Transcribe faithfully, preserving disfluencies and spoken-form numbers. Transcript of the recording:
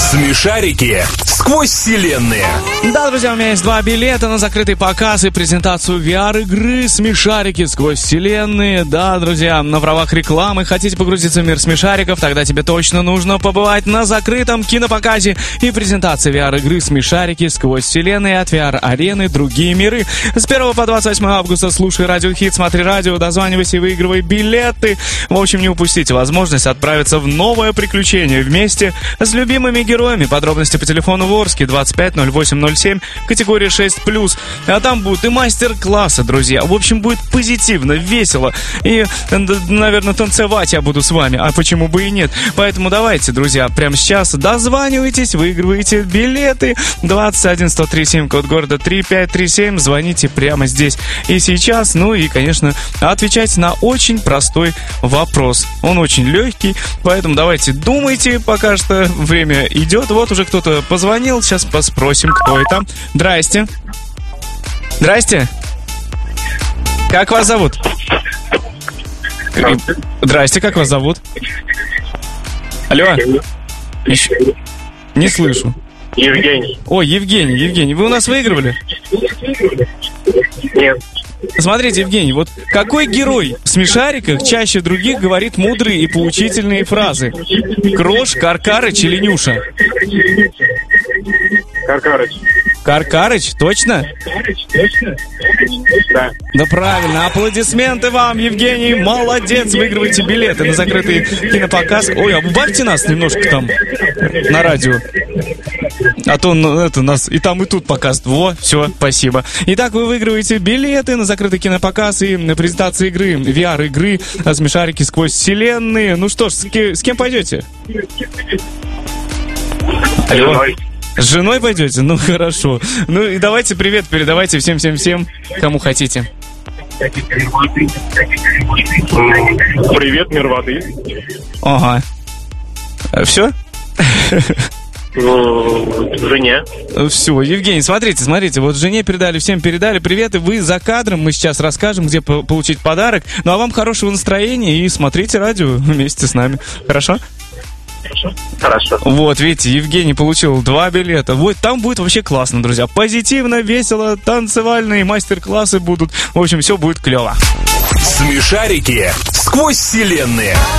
Смешарики сквозь вселенные. Да, друзья, у меня есть два билета на закрытый показ и презентацию ви ар-игры «Смешарики сквозь вселенные». Да, друзья, на правах рекламы хотите погрузиться в мир смешариков, тогда тебе точно нужно побывать на закрытом кинопоказе и презентации ви ар-игры «Смешарики сквозь вселенные» от ви ар-арены «Другие миры». С первого по двадцать восьмое августа слушай Радио Хит, смотри радио, дозванивайся и выигрывай билеты. В общем, не упустите возможность отправиться в новое приключение вместе с любимыми героями. Подробности по телефону Ворске двадцать пять ноль восемь ноль семь, категория шесть плюс. А там будут и мастер-классы, друзья. В общем, будет позитивно, весело. И, наверное, танцевать я буду с вами. А почему бы и нет? Поэтому давайте, друзья, прямо сейчас дозванивайтесь, выигрывайте билеты. двадцать один сто три семь, код города три пять три семь. Звоните прямо здесь и сейчас. Ну и, конечно, отвечайте на очень простой вопрос. Он очень легкий, поэтому давайте думайте, пока что время идет. Вот уже кто-то позвонил. Сейчас поспросим, кто это. Здрасте. Здрасте. Как вас зовут? Здрасте, как вас зовут? Алло. Еще... Не слышу. Евгений. О, Евгений, Евгений, вы у нас выигрывали? Нет. Смотрите, Евгений, вот какой герой в смешариках чаще других говорит мудрые и поучительные фразы? Крош, Каркарыч или Нюша? Каркарыч. Каркарыч, точно? Да. Да правильно, аплодисменты вам, Евгений, молодец, выигрываете билеты на закрытый кинопоказ. Ой, убавьте нас немножко там на радио, а то ну, это нас и там, и тут показывает. Во, все, спасибо. Итак, вы выигрываете билеты на закрытый кинопоказ и на презентацию игры, ви ар-игры «Смешарики сквозь вселенные». Ну что ж, с, ки- с кем пойдете? Алло. С женой пойдете? Ну, хорошо. Ну, и давайте привет передавайте всем-всем-всем, кому хотите. Привет, мир воды. Ага. Все? Ну, жене. Все, Евгений, смотрите, смотрите, вот жене передали, всем передали привет, и вы за кадром, мы сейчас расскажем, где по- получить подарок. Ну, а вам хорошего настроения и смотрите радио вместе с нами. Хорошо? Хорошо. Вот, видите, Евгений получил два билета. Вот, там будет вообще классно, друзья. Позитивно, весело, танцевальные мастер-классы будут. В общем, все будет клево. Смешарики сквозь вселенные.